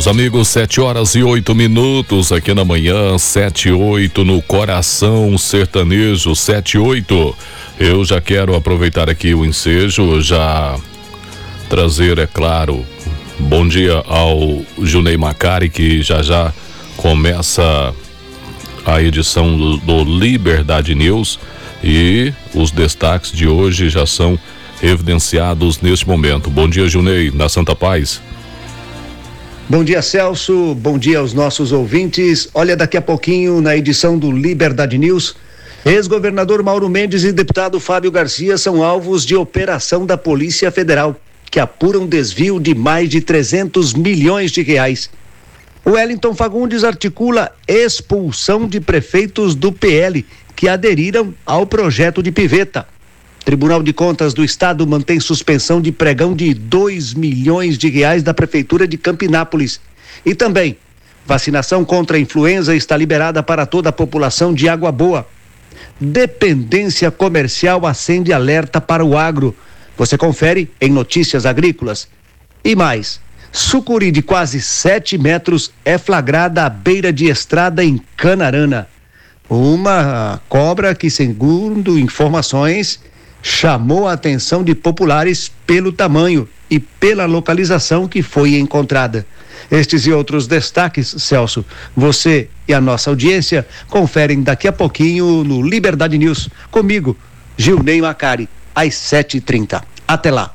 amigos, 7h08 aqui na manhã, 7h08 no Coração Sertanejo, 7h08. Eu já quero aproveitar aqui o ensejo, já trazer, é claro, bom dia ao Junei Macari, que já começa a edição do Liberdade News, e os destaques de hoje já são evidenciados neste momento. Bom dia, Junei, na Santa Paz. Bom dia, Celso, bom dia aos nossos ouvintes. Olha, daqui a pouquinho, na edição do Liberdade News, ex-governador Mauro Mendes e deputado Fábio Garcia são alvos de operação da Polícia Federal, que apura um desvio de mais de 300 milhões de reais. O Wellington Fagundes articula expulsão de prefeitos do PL que aderiram ao projeto de Piveta. Tribunal de Contas do Estado mantém suspensão de pregão de 2 milhões de reais da Prefeitura de Campinápolis. E também, vacinação contra a influenza está liberada para toda a população de Água Boa. Dependência comercial acende alerta para o agro. Você confere em Notícias Agrícolas. E mais, sucuri de quase 7 metros é flagrada à beira de estrada em Canarana. Uma cobra que, segundo informações, chamou a atenção de populares pelo tamanho e pela localização que foi encontrada. Estes e outros destaques, Celso, você e a nossa audiência conferem daqui a pouquinho no Liberdade News, comigo, Gilney Macari, às 7h30. Até lá.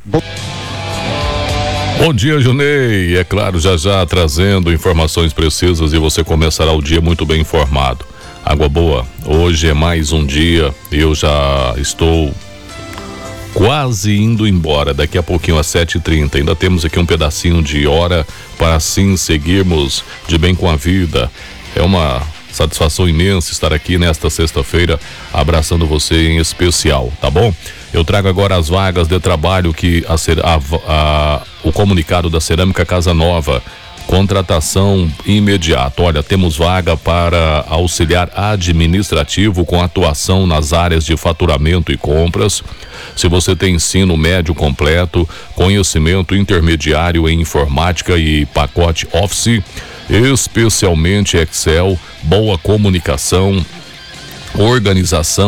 Bom dia, Junei. É claro, já trazendo informações precisas, e você começará o dia muito bem informado. Água Boa, hoje é mais um dia, eu já estou quase indo embora, daqui a pouquinho às 7h30, ainda temos aqui um pedacinho de hora para assim seguirmos de bem com a vida. É uma satisfação imensa estar aqui nesta sexta-feira abraçando você em especial, tá bom? Eu trago agora as vagas de trabalho que o comunicado da Cerâmica Casa Nova. Contratação imediata. Olha, temos vaga para auxiliar administrativo com atuação nas áreas de faturamento e compras. Se você tem ensino médio completo, conhecimento intermediário em informática e pacote Office, especialmente Excel, boa comunicação, organização